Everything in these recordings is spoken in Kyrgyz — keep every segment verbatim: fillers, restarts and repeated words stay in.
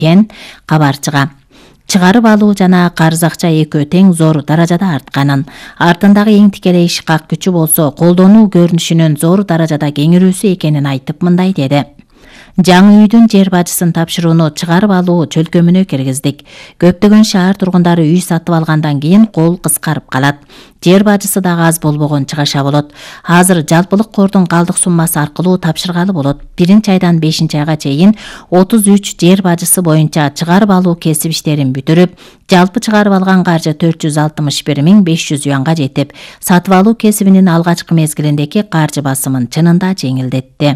кен кабар чыга. Чыгарып алуу жана карыз акча экөө тең зор даражада артканын, артындагы эң тикелей ишкак күчү болсо колдонуу көрүнүшүнүн зор даражада кеңирүүсү экенин айтып мындай деди. Жаңы үйдүн жер бажысын тапшырууну чыгарып алуу чөлкөмүнө киргиздик. Көптөгөн шаар тургундары үй сатып алгандан кийин кол кыскарып калат. Жер бажысы дагы аз болбогон чыгаша болот. Азыр жалпылык кордун калдык суммасы аркылуу тапшыргалы болот. Биринчи айдан бешинчи айга чейин отуз үч жер бажысы боюнча чыгарып алуу кесип иштерин бүтүрүп, жалпы чыгарып алган каржы төрт жүз алтымыш бир миң беш жүз юанга жетип, сатып алуу кесибинин алгачкы мезгилиндеги каржы басымын чынында жеңилдетти.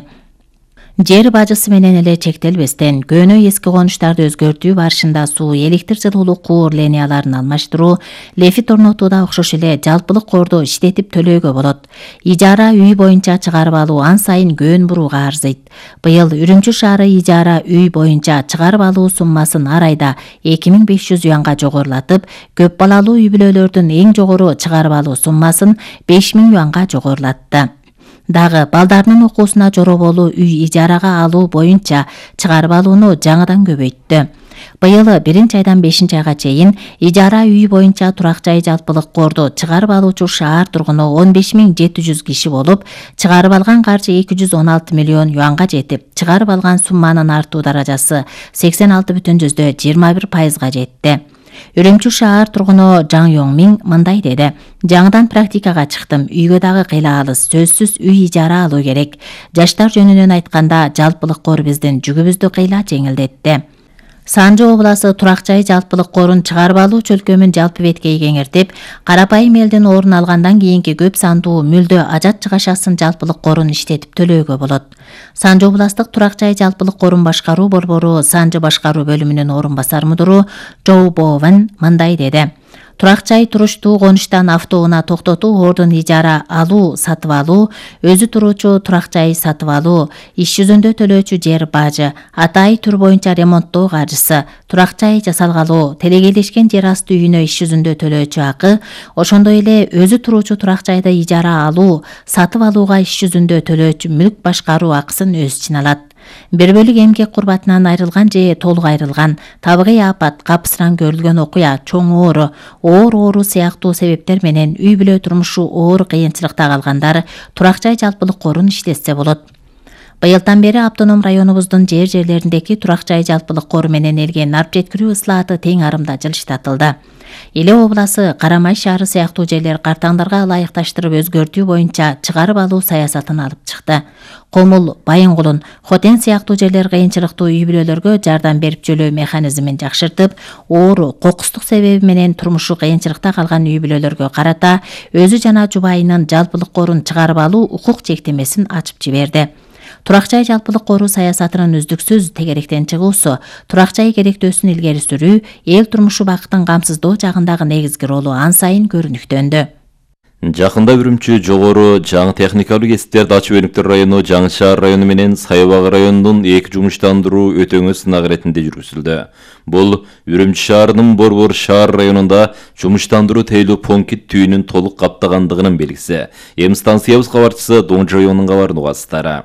Жер бажысы менен эле чектелбестен, көөнө эски конуштарды өзгөртүү барышында суу, электр жылуулук куур линияларын алмаштыруу, лефит орнотууда окшош эле жалпылык корду иштетип төлөөгө болот. Ижара үй боюнча чыгарып алуу ан сайын көөн бурууга арзыйт. Быйыл Үрүмчү шаары ижара үй боюнча чыгарып алуу суммасын ар айда эки миң беш жүз юанга жогорулатып, көп балалуу үй бүлөлөрдүн эң жогору чыгарып алуу суммасын беш миң юанга жогорулатты. Дагы балдарынын окуусуна жороболуу үй ижарага алуу боюнча чыгарып алууну жаңыдан көбөйттү. Быйыл биринчи айдан бешинчи айга чейин ижара үй боюнча турак жай жалпылык корду чыгарып алуучу шаар тургуну он беш миң жети жүз киши болуп, чыгарып алган каржы эки жүз он алты миллион юанга жетип, чыгарып алган сумманын артуу даражасы сексен алты бүтүн жүздө жыйырма бир пайызга жетти. Үрүмчү шаар тургуну Жаң Йоңмиң мындай деди. Жаңыдан практикага чыктым. Үйгө дагы кыйла алыс, сөзсүз үй ижара алуу керек. Жаштар жөнүнөн айтканда, жалпылык кор биздин жүгүбүздү кыйла жеңилдетти. Санжы обласы турак жай жалпылык корун чыгарып алуу чөлкөмүн жалпы беткей кеңиртип, карапайым элдин орун алгандан кийинки көп сандуу мүлдө ажат жыгашасын жалпылык корун иштетип төлөөгө болот. Санжы областык турак жай жалпылык корун башкаруу борбору Санжы башкаруу бөлүмүнүн орун басар мудуру Жоу Бовен мындай деди. Турак жай туруштуу конуштан автоунаа токтотуу, ордун ижара алуу, сатып алуу, өзү туруучу турак жай сатып алуу, иш жүзүндө төлөөчү жер бажы, атайы түр боюнча ремонттоо каржысы, турак жай жасалгалуу, телегейлешкен жер асты үйүнө иш жүзүндө төлөөчү акы, ошондой эле өзү туруучу турак жайды ижара алуу, сатып алууга иш жүзүндө төлөөчү мүлк башкаруу акысын өзү үчүн алат. Бир бөлүк эмгек курбатынан айрылган же толук айрылган, табигый апат, капысыран көрүлгөн окуя, чоң оору, оор оору сыяктуу себептер менен үй бүлө турмушу оор кыйынчылыкта калгандар турак жай жалпылык корун иштетсе болот. Быйылдан бери автоном районубуздун жер жерлериндеги турак жай жалпылык кору менен элге нарп жеткирүү ыслааты тең арымда жылыштатылды. Эле обласы, Карамай шаары сыяктуу жерлер картаңдарга ылайыкташтырып өзгөртүү боюнча чыгарып алуу саясатын алып чыкты. Комул, Байынгулун, Хотен сыяктуу жерлер кыйынчылыктуу үй бүлөлөргө жардам берип жөлөө механизмин жакшыртып, оору, кокустук себеби менен турмушу кыйынчылыкта калган үй бүлөлөргө карата өзү жана жубайынын жалпылык корун чыгарып алуу укук чектемесин ачып жиберди. Турак жай жалпылык коруу саясатынын үздүксүз тегеректен чыгуусу, турак жай керектөөсүн илгери сүрүү, эл турмушу бакытын камсыздоо жагындагы негизги ролу ан сайын көрүнүктөндү. Жакында Үрүмчү жогору жаңы техникалык кесиптерди ачып өнүктүрүү району Жаңы шаар району менен Сайбагы районунун эки жумуштандыруу өтөңү сынак иретинде жүргүзүлдү. Бул Үрүмчү шаарынын Борбор шаар районунда жумуштандыруу тейлүү пункт түйүнүн толук каптагандыгынын белгиси. Эми станциябыз кабарчысы Донжойонун кабарын угасыздар.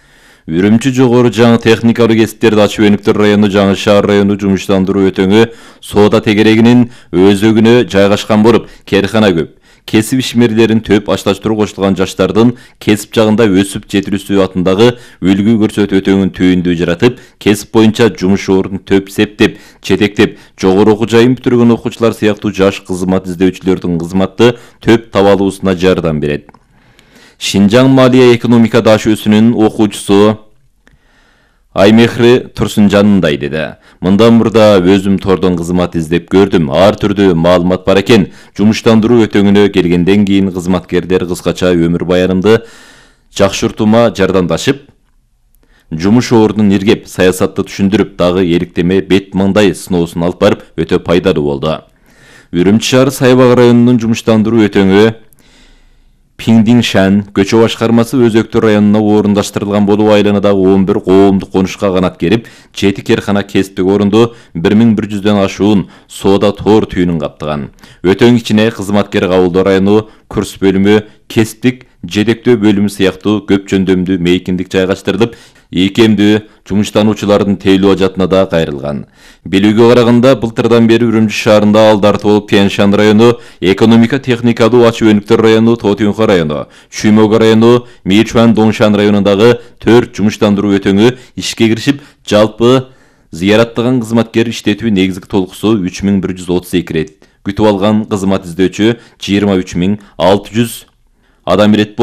Үрүмчү жогору жаңы техникалык кесиптерди ачып өнүктүрүү району Жаңы шаар району жумуштандыруу өтөңү соода тегерегинин өзөгүнө жайгашкан болуп, кээркана көп. Кесип ишмерлерин төп ашташтыруу кошулган жаштардын кесип жагында өсүп жетилүүсү атындагы үлгү көрсөтүү өтөңүн түйүндүү жаратып, кесип боюнча жумуш ордун төп септеп, жетектеп, жогору окуу жайын бүтүргөн окуучулар сыяктуу жаш кызмат издөөчүлөрдүн кызматты төп таба алуусуна жардам берет. Шинжаң Малия экономика дашөөсүнүн окуучусу Аймехри Турсунжан мындай деди. Мындан мурда өзүм тордон кызмат издеп көрдүм. Ар түрдүү маалымат бар экен. Жумуштандыруу өтөңүнө келгенден кийин кызматкерлер кыскача өмүр баянымды жакшыртуума жардамдашып, жумуш ордунун иргеп, саясатты түшүндүрүп, дагы эриктеме бет маңдай сыноосун алып барып, өтө пайдалуу болду. Үрүмчү шаары Сайбагы районунун жумуштандыруу өтөңү Пиңдиңшан көчө башкармасы Өзөктү районуна орундаштырылган болуп, айланадагы он бир коомдук конушка канат керип, жети керкана кесиптик орунду бир миң бир жүздөн ашуун соода тоор түйүнүн каптаган. Өтөң ичине кызматкер кабылдоо району, курс бөлүмү, кесиптик жетектөө бөлүмү сыяктуу көп жөндөмдүү мейкиндик жайгаштырылып, ийкемдүү жумуштануучулардын тейлөө ажатына да кайрылган. Белүүгө караганда былтырдан бери Үрүмчү шаарында алдарты болуп Тянь-Шань району, экономика техникалуу ачуу өнүктөр району, Тотюнха району, Шүймөгө району, Мичуан-Доңшан районундагы төрт жумуштандыруу өтөңү ишке киришип, жалпы зыяраттаган кызматкер иштетүү негизги толкусу үч миң бир жүз отуз эки рет, күтүп алган кызмат издөөчү жыйырма үч миң алты жүз адам ирет.